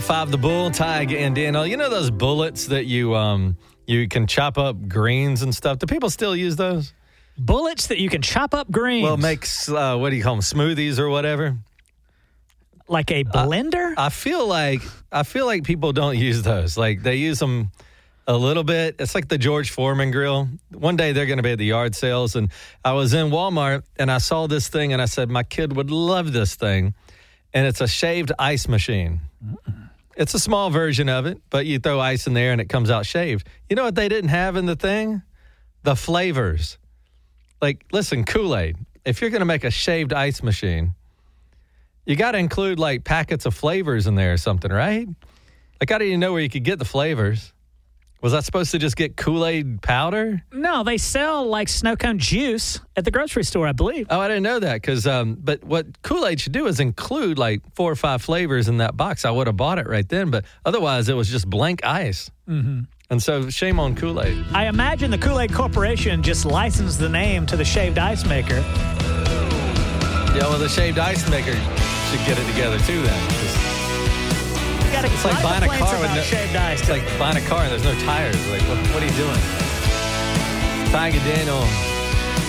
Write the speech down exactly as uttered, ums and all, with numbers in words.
five The Bull, Tig and Daniel. You know those bullets that you um you can chop up greens and stuff? Do people still use those? Bullets that you can chop up greens? Well, makes, uh, what do you call them, smoothies or whatever? Like a blender? I, I feel like I feel like people don't use those. Like, they use them a little bit. It's like the George Foreman grill. One day they're going to be at the yard sales, and I was in Walmart, and I saw this thing, and I said, my kid would love this thing. And it's a shaved ice machine. Mm-mm. It's a small version of it, but you throw ice in there, and it comes out shaved. You know what they didn't have in the thing? The flavors. Like, listen, Kool-Aid, if you're going to make a shaved ice machine, you got to include, like, packets of flavors in there or something, right? Like, I didn't even know where you could get the flavors. Was I supposed to just get Kool-Aid powder? No, they sell, like, snow cone juice at the grocery store, I believe. Oh, I didn't know that. Because, um, but what Kool-Aid should do is include, like, four or five flavors in that box. I would have bought it right then, but otherwise it was just blank ice. Mm-hmm. And so, shame on Kool-Aid. I imagine the Kool-Aid Corporation just licensed the name to the shaved ice maker. Yeah, well, the shaved ice maker should get it together, too, then. You gotta, it's like buying a car with no, shaved ice. It's like buying a car and there's no tires. Like, what, what are you doing? Tig and Daniel.